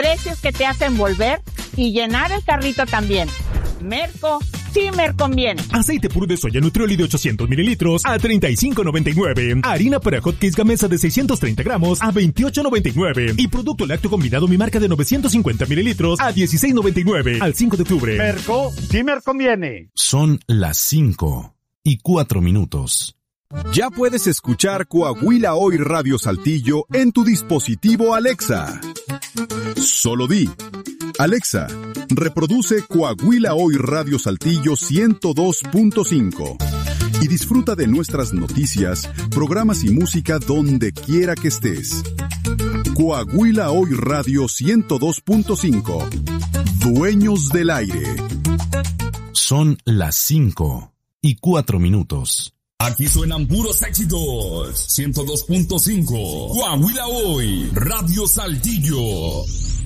precios que te hacen volver y llenar el carrito también. Merco, sí me conviene. Aceite puro de soya Nutrioli de 800 mililitros a $35.99. Harina para hotcakes Gamesa de 630 gramos a $28.99. Y producto lácteo combinado Mi Marca de 950 mililitros a $16.99. Al 5 de octubre. Merco, sí me conviene. Son las 5:04. Ya puedes escuchar Coahuila Hoy Radio Saltillo en tu dispositivo Alexa. Solo di: Alexa, reproduce Coahuila Hoy Radio Saltillo 102.5 y disfruta de nuestras noticias, programas y música donde quiera que estés. Coahuila Hoy Radio 102.5. Dueños del aire. Son las 5:04. Aquí suenan puros éxitos. 102.5. Coahuila Hoy Radio Saltillo.